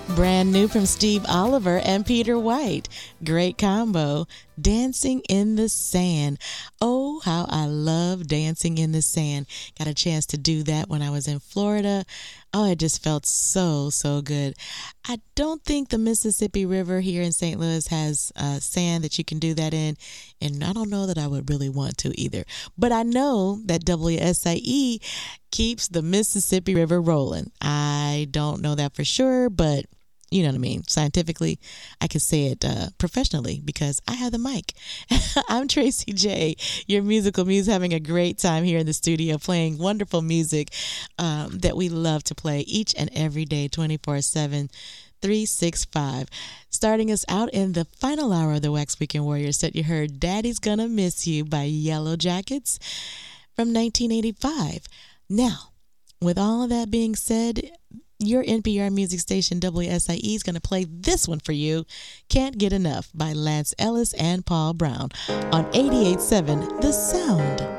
Brand new from Steve Oliver and Peter White. Great combo. Dancing in the Sand. Oh, how I love Dancing in the Sand. Got a chance to do that when I was in Florida. Oh, it just felt so, so good. I don't think the Mississippi River here in St. Louis has sand that you can do that in, and I don't know that I would really want to either. But I know that WSIE keeps the Mississippi River rolling. I don't know that for sure, but you know what I mean? Scientifically, I can say it professionally because I have the mic. I'm Tracy J, your musical muse, having a great time here in the studio playing wonderful music that we love to play each and every day, 24/7, 365. Starting us out in the final hour of the Wax Weekend Warrior set, you heard Daddy's Gonna Miss You by Yellow Jackets from 1985. Now, with all of that being said, your NPR music station WSIE is going to play this one for you. Can't Get Enough by Lance Ellis and Paul Brown on 88.7 The Sound.